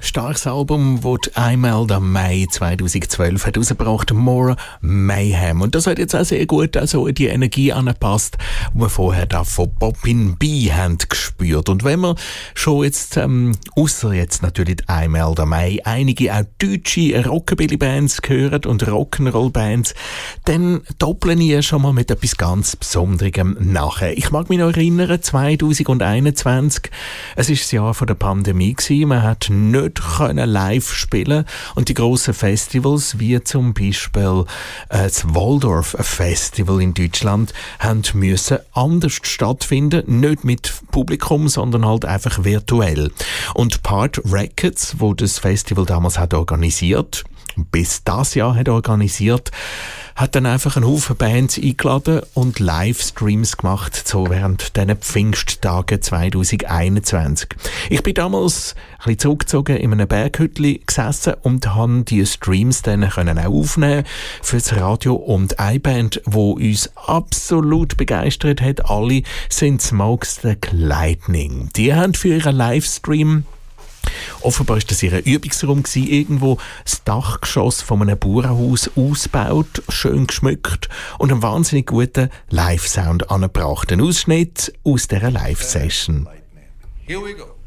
starkes Album, das einmal im Mai 2012 hat rausgebracht, More Mayhem. Und das hat jetzt auch sehr gut also die Energie angepasst, die wir vorher da von Poppin B haben gespürt. Und wenn wir schon jetzt, ausser jetzt natürlich einmal im Mai, einige auch deutsche Rockabilly-Bands hören und Rock'n'Roll-Bands, dann doppeln ich schon mal mit etwas ganz Besonderem nachher. Ich mag mich noch erinnern, 2021, es ist das Jahr von der Pandemie gewesen, man hat nicht können live spielen und die grossen Festivals, wie zum Beispiel das Waldorf Festival in Deutschland, haben müssen anders stattfinden, nicht mit Publikum, sondern halt einfach virtuell. Und Part Records, wo das Festival damals hat organisiert, bis das Jahr hat organisiert, hat dann einfach einen Haufen Bands eingeladen und Livestreams gemacht, so während diesen Pfingsttagen 2021. Ich bin damals ein bisschen zurückgezogen in einem Berghütli gesessen und habe die Streams dann können auch aufnehmen fürs Radio. Und eine Band, die uns absolut begeistert hat, alle, sind Smokestack Lightning. Die haben für ihren Livestream, offenbar war das ihr Übungsraum, irgendwo das Dachgeschoss von einem Bauernhaus ausgebaut, schön geschmückt und einen wahnsinnig guten Live-Sound angebracht. Ein Ausschnitt aus dieser Live-Session. Here we go.